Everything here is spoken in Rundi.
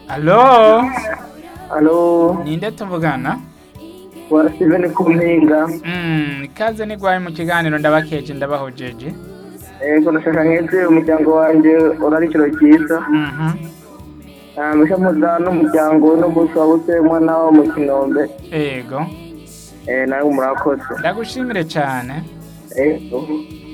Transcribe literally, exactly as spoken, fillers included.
Alo, Alo, ninde tuvugana? wa Steven Kumpinga. Mm, ikaze nigwaye mu kiganiro ndabakeje ndabahojeje. Ego nashaka nkeze umuryango wanje urari ikiro cyiza. Mhm. Ah, musha muza n'umuryango n'umunsi wabutse umwana wo mu Kinombe. Ego. Eh, nawe murakoze. Ndagushimire cyane. Ego.